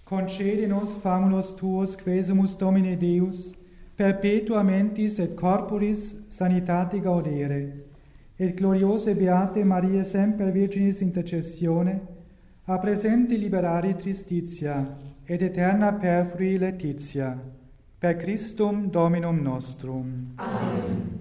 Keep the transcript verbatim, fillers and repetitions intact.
concede nos famulus tuos, quesumus Domine Deus, perpetua mentis et corporis sanitate gaudere, et gloriose beate Mariae semper Virginis intercessione, a presente liberari tristitia, et eterna perfrui laetitia, per Christum Dominum nostrum. Amen.